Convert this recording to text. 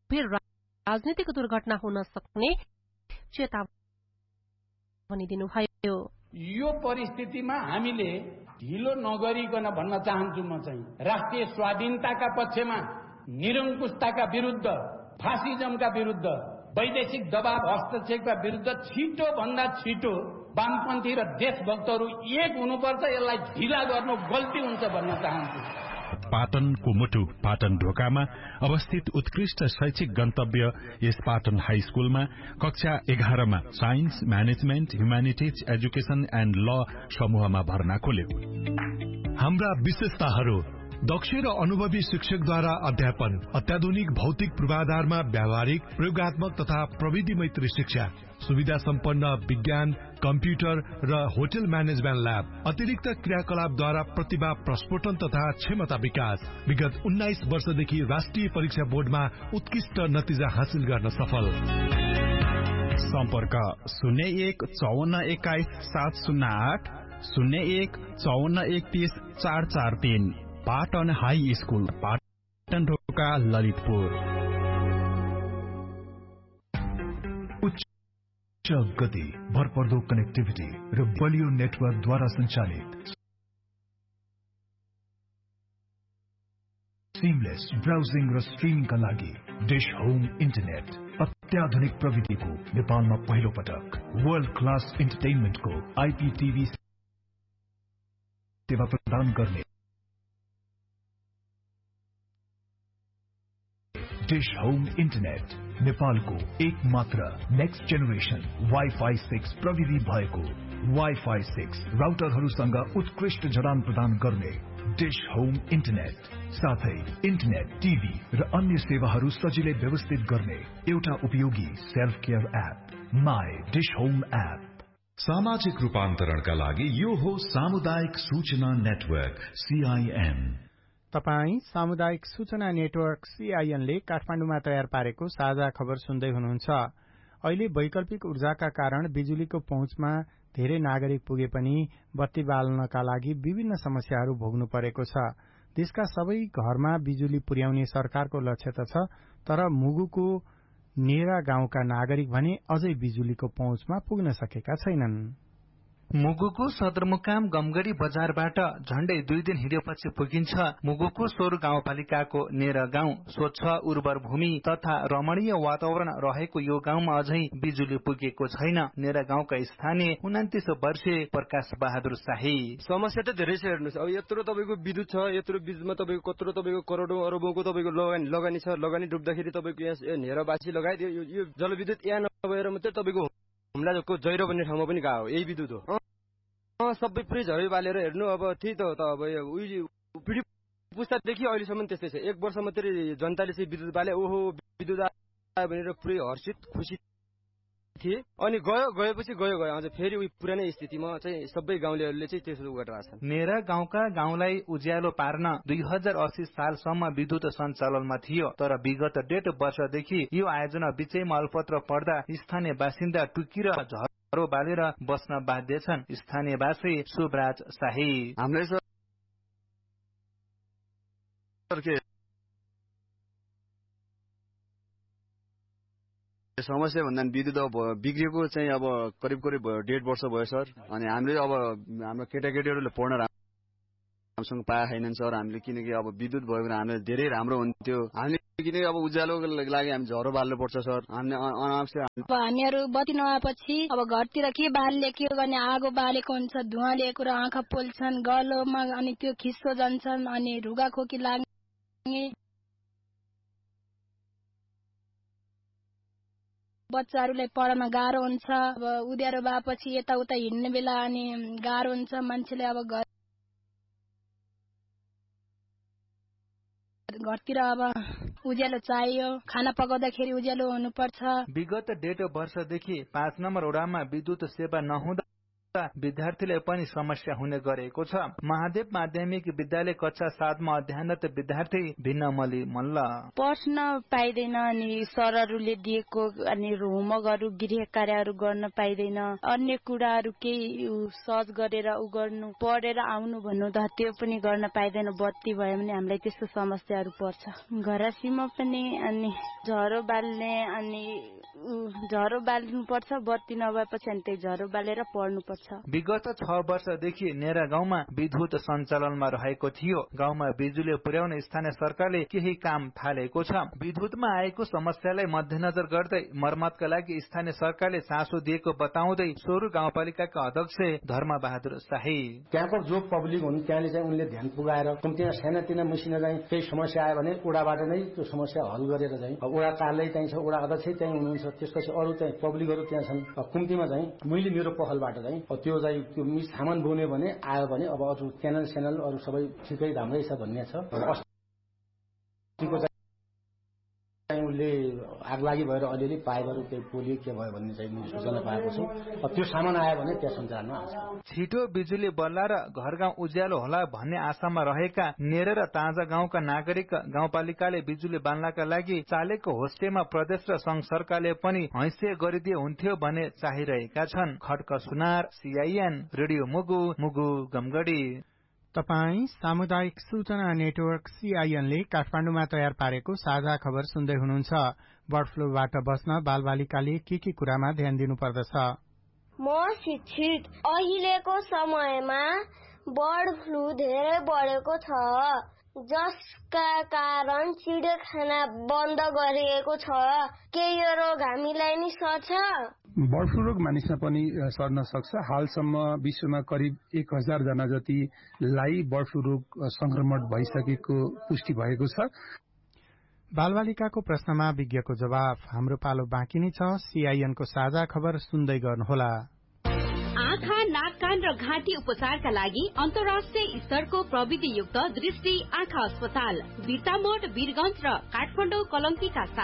गम्भीर राजनीतिक दुर्घटना हुन सक्ने चेतावनी दिनुभयो। यो परिस्थितिमा हामीले ढिलो नगरिकन भन्न चाहन्छु म चाहिँ राष्ट्रिय स्वाधीनताका पक्षमा निरङ्कुशताका विरुद्ध फासिजमका विरुद्ध वैदेशिक दबाव हस्तक्षेपका विरुद्ध छिटो भन्दा छिटो वामपन्थी र देशभक्तहरू एक हुनुपर्छ। यसलाई ढिला गर्नु गल्ती हुन्छ भन्न चाहन्छु। पाटनको मुटु पाटन ढोकामा अवस्थित उत्कृष्ट शैक्षिक गन्तव्य यस पाटन हाई स्कूलमा कक्षा 11 मा science, management, humanities, education and ल समूहमा भर्ना खोल्यो। हाम्रा विशेषताहरू: दक्ष र अनुभवी शिक्षकद्वारा अध्यापन, अत्याधुनिक भौतिक पूर्वाधारमा व्यावहारिक, प्रयोगात्मक तथा प्रविधि मैत्री शिक्षा, सुविधा सम्पन्न विज्ञान, कम्प्युटर र होटल म्यानेजमेन्ट ल्याब, अतिरिक्त क्रियाकलापद्वारा प्रतिभा प्रस्फोटन तथा क्षमता विकास। विगत 19 वर्षदेखि राष्ट्रिय परीक्षा बोर्डमा उत्कृष्ट नतिजा हासिल गर्न सफल। सम्पर्क 01 54 21 708 01 54 31 443। पाटन हाई स्कूल, पाटन ढोका, ललितपुर। उच्च गति, भरपर्दो कनेक्टिभिटी र बलियो नेटवर्कद्वारा सञ्चालित सिमलेस ब्राउजिङ र स्ट्रिमिङका लागि डिश होम इन्टरनेट अत्याधुनिक प्रविधिको नेपालमा पहिलो पटक वर्ल्ड क्लास इन्टरटेनमेन्टको आइपीटीभी सेवा प्रदान गर्ने डिश होम इन्टरनेट नेपालको एक मात्र नेक्स्ट जेनेरेसन वाइफाई 6 प्रविधि भएको वाइफाई 6 राउटरहरूसँग उत्कृष्ट जडान प्रदान गर्ने डिश होम इन्टरनेट, साथै इन्टरनेट, टिभी र अन्य सेवाहरू सजिलै व्यवस्थित गर्ने एउटा उपयोगी self care app my dish home app. सामाजिक रूपान्तरणका लागि यो हो सामुदायिक सूचना नेटवर्क CIN। तपाई सामुदायिक सूचना नेटवर्क CIN ले काठमाडौँमा तयार पारेको साझा खबर सुन्दै हुनुहुन्छ। अहिले वैकल्पिक ऊर्जाका कारण बिजुलीको पहुँचमा धेरै नागरिक पुगे पनि बत्ती बाल्नका लागि विभिन्न समस्याहरू भोग्नु परेको छ। देशका सबै घरमा बिजुली पुर्याउने सरकारको लक्ष्य त छ, तर मुगुको नेरा गाउँका नागरिक भने अझै बिजुलीको पहुँचमा पुग्न सकेका छैनन्। मुगुको सदरमुकाम गमगढी बजारबाट झण्डै 2 दिन हिँडेपछि पुगिन्छ मुगुको सोर गाउँपालिकाको नेरा गाउँ। स्वच्छ उर्वर भूमि तथा रमणीय वातावरण रहेको यो गाउँमा अझै बिजुली पुगेको छैन। नेरा गाउँका स्थानीय 29 वर्षीय प्रकाश बहादुर शाही। समस्या त धेरै छ। हेर्नुस्, अब यत्रो तपाईको विद्युत छ, यत्रो बिजुलीमा तपाईको कत्रो तपाईको करोडौं अरबौंको तपाईको लगानी छ। लगानी डुब्दाखेरि तपाईको यहाँ नेरावासी लगायत यो जलविद्युत यहाँ नभएर मात्रै तपाईको हुम्लाको जैरो भन्ने ठाउँमा पनि गयो यही विद्युत हो। सबै पुरै झरै बालेर हेर्नु। अब त्यही त अब पिढी पुस्तादेखि अहिलेसम्म त्यस्तै छ। 1 वर्ष मात्रै जनताले चाहिँ विद्युत बाले, ओहो विद्युत आयो भनेर पुरै हर्षित खुसी थिए। अनि गएपछि गयो अझ फेरि उही पुरानै स्थितिमा चाहिँ सबै गाउँलेहरूले चाहिँ त्यसो गरिरहेछन्। नेरा गाउँका गाउँलाई उज्यालो पार्न 2080 सालसम्म विद्युत सञ्चालनमा थियो, तर विगत 1.5 वर्षदेखि यो आयोजना बीचैमा अलपत्र पर्दा स्थानीय बासिन्दा टुकी र झरो बालेर बस्न बाध्य छन्। स्थानीय वासी शुभराज शाही। हामीले समस्या भन्दा विद्युत अब बिग्रेको चाहिँ अब करिब 1.5 वर्ष भयो सर। अनि हामीले अब हाम्रो केटाकेटीहरूले पढ्न राम्रोसँग पाए छैनन् सर हामीले, किनकि अब विद्युत भयो भने हामीले धेरै राम्रो हुन्थ्यो। हामीले किनकि अब उज्यालोको लागि हामी झरो बाल्नु पर्छ सर। हामीहरू बत्ती नआएपछि अब घरतिर के बाल्ने के गर्ने, आगो बालेको हुन्छ, धुवा लिएको र आँखा पोल्छन् गलोमा, अनि त्यो खिस्सो जान्छन्, अनि रुगा खोकी लाग्ने, बच्चाहरूलाई पढ्न गाह्रो हुन्छ। अब उज्यालो भएपछि यताउता हिँड्ने बेला अनि गाह्रो हुन्छ मान्छेले। अब घरतिर अब उज्यालो चाहियो, खाना पकाउँदाखेरि उज्यालो हुनुपर्छ। विगत 1.5 वर्षदेखि 5 नम्बर वडामा विद्युत सेवा नहुँदा विद्यार्थीलाई पनि समस्या हुने गरेको छ। महादेव माध्यमिक विद्यालय कक्षा 7 मा अध्ययनरत विद्यार्थी भिन्नमली मल्ल पढ्न पाइदैन अनि सरहरूले दिएको अनि होमवर्कहरू गृह कार्यहरू गर्न पाइदैन, अन्य कुराहरू केही सर्च गरेर गर्नु पढेर आउनु भन्नु त्यो पनि गर्न पाइदैन। बत्ती भयो भने हामीलाई त्यस्तो समस्याहरू पर्छ। घरासीमा पनि अनि झरो बाल्ने अनि झरो बाल्नु पर्छ, बत्ती नभएपछि अनि त्यही झरो बालेर पढ्नु पर्छ। विगत 6 वर्षदेखि नेरा गाउँमा विद्युत सञ्चालनमा रहेको थियो। गाउँमा बिजुली पुर्याउने स्थानीय सरकारले केही काम थालेको छ। विद्युतमा आएको समस्यालाई मध्यनजर गर्दै मर्मतका लागि स्थानीय सरकारले चासो दिएको बताउँदै सोरु गाउँपालिकाका अध्यक्ष धर्म बहादुर शाही त्यहाँको जो पब्लिक हुन् त्यहाँले चाहिँ उनले ध्यान पुगाएर कम्तीमा सानातिना मसिना चाहिँ केही समस्या आयो भने ओडाबाट नै त्यो समस्या हल गरेर चाहिँ ओडा कार्यालय चाहिँ छ, ओडा अध्यक्ष त्यही हुनुहुन्छ, त्यसपछि अरू चाहिँ पब्लिकहरू त्यहाँ छन्। कम्तीमा चाहिँ मैले मेरो पहलबाट चाहिँ त्यो चाहिँ त्यो सामान बोल्यो भने आयो भने अब अरू च्यानल अरू सबै ठिकै राम्रै छ भन्ने छ। उसले आगलागी भएर अलिअलि पाइपहरू केही पोलियो के भयो भन्ने चाहिँ मैले सूचना पाएको छु। त्यो सामान आयो भने त्यहाँ सञ्चालनमा आउँछ। छिटो बिजुली बल्ला र घर गाउँ उज्यालो होला भन्ने आशामा रहेका नेर र ताजा गाउँका नागरिक गाउँपालिकाले बिजुली बाल्नका लागि चालेको होस्टेमा प्रदेश र संघ सरकारले पनि हैसियत गरिदिए हुन्थ्यो भन्ने चाहिरहेका छन्। खड्क सुनार, CIN, रेडियो मुगु गमगढी। तपाई सामुदायिक सूचना नेटवर्क CIN ले काठमाडौँमा तयार पारेको साझा खबर सुन्दै हुनुहुन्छ। बर्ड फ्लूबाट बच्न बालबालिकाले के कुरामा ध्यान दिनुपर्दछ? म शिक्षित। अहिलेको समयमा बर्ड फ्लू धेरै बढेको छ, जसका कारण चिडियाखाना बन्द गरिएको छ। के यो रोग हामीलाई नि सर्छ? बर्ड फ्लू रोग मानिसमा पनि सर्न सक्छ। हालसम्म विश्वमा करिब 1000 जना जतिलाई बर्ड फ्लू रोग संक्रमण भइसकेको पुष्टि भएको छ। बालबालिकाको प्रश्नमा विज्ञको जवाफ। हाम्रो पालो बाँकी नै छ। CIN को साझा खबर सुन्दै गर्नुहोला। आँखा, नाक, कान र घाँटी उपचारका लागि अन्तर्राष्ट्रिय स्तरको प्रविधियुक्त दृष्टि आँखा अस्पताल बिर्तामोड, वीरगञ्ज र काठमाडौँ कलङ्कीका